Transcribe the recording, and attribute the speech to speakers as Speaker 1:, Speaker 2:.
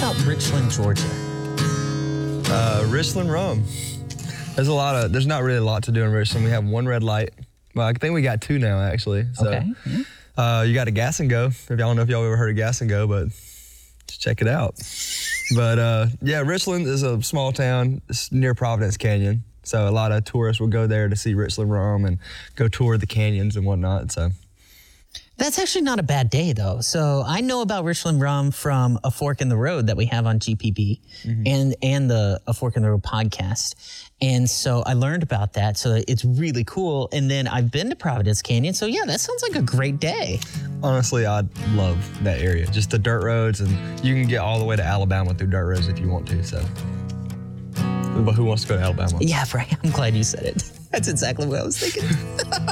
Speaker 1: about Richland, Georgia?
Speaker 2: Richland rum. There's not really a lot to do in Richland. We have one red light. Well, I think we got two now, actually. So,
Speaker 1: Okay.
Speaker 2: you got a Gas and Go. If y'all don't know if y'all ever heard of Gas and Go, but just check it out. But yeah, Richland is a small town. It's near Providence Canyon. So a lot of tourists will go there to see Richland rum and go tour the canyons and whatnot. So
Speaker 1: That's actually not a bad day, though. So I know about Richland rum from A Fork in the Road that we have on GPB and the A Fork in the Road podcast. And so I learned about that. So it's really cool. And then I've been to Providence Canyon. So yeah, that sounds like a great day.
Speaker 2: honestly, I love that area. Just the dirt roads, and you can get all the way to Alabama through dirt roads if you want to. So, but who wants to go to Alabama?
Speaker 1: Yeah, Frank, I'm glad you said it. That's exactly what I was thinking.